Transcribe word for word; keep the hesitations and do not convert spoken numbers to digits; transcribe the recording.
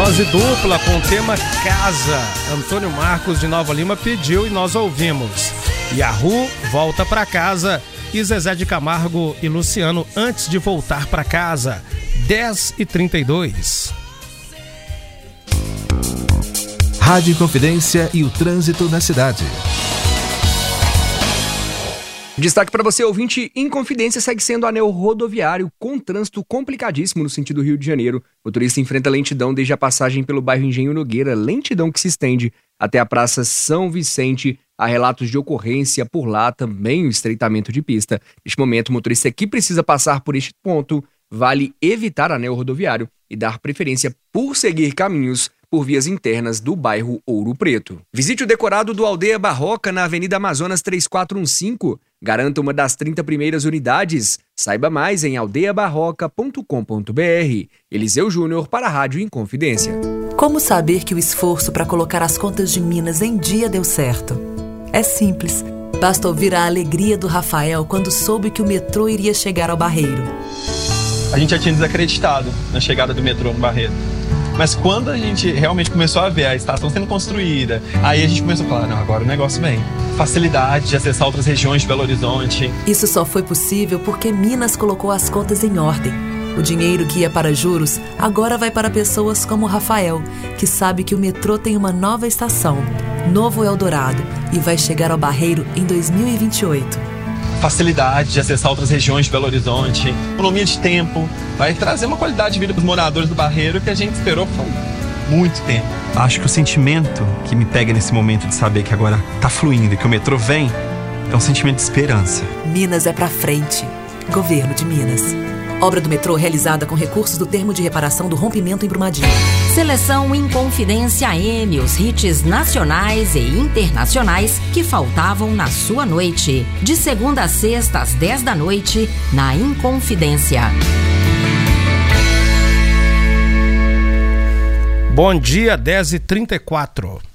Dose dupla com o tema Casa. Antônio Marcos de Nova Lima pediu e nós ouvimos. Yahoo volta pra casa e Zezé de Camargo e Luciano antes de voltar pra casa. dez e trinta e dois. Rádio Inconfidência e o trânsito na cidade. Destaque para você, ouvinte, Inconfidência segue sendo anel rodoviário com trânsito complicadíssimo no sentido Rio de Janeiro. O motorista enfrenta lentidão desde a passagem pelo bairro Engenho Nogueira, lentidão que se estende até a Praça São Vicente. Há relatos de ocorrência por lá, também o estreitamento de pista. Neste momento, o motorista que precisa passar por este ponto, vale evitar anel rodoviário e dar preferência por seguir caminhos por vias internas do bairro Ouro Preto. Visite o decorado do Aldeia Barroca na Avenida Amazonas três quatro um cinco. Garanta uma das trinta primeiras unidades. Saiba mais em aldeia barroca ponto com ponto b r. Eliseu Júnior para a Rádio Inconfidência. Como saber que o esforço para colocar as contas de Minas em dia deu certo? É simples. Basta ouvir a alegria do Rafael quando soube que o metrô iria chegar ao Barreiro. A gente já tinha desacreditado na chegada do metrô no Barreiro. Mas quando a gente realmente começou a ver a estação sendo construída, aí a gente começou a falar, não, agora o negócio vem. Facilidade de acessar outras regiões de Belo Horizonte. Isso só foi possível porque Minas colocou as contas em ordem. O dinheiro que ia para juros agora vai para pessoas como o Rafael, que sabe que o metrô tem uma nova estação, Novo Eldorado, e vai chegar ao Barreiro em dois mil e vinte e oito. Facilidade de acessar outras regiões de Belo Horizonte, economia de tempo, vai trazer uma qualidade de vida para os moradores do Barreiro que a gente esperou por muito tempo. Acho que o sentimento que me pega nesse momento de saber que agora tá fluindo e que o metrô vem, é um sentimento de esperança. Minas é pra frente. Governo de Minas. Obra do metrô realizada com recursos do termo de reparação do rompimento em Brumadinho. Seleção Inconfidência M, os hits nacionais e internacionais que faltavam na sua noite. De segunda a sexta às dez da noite, na Inconfidência. Bom dia, dez e trinta e quatro.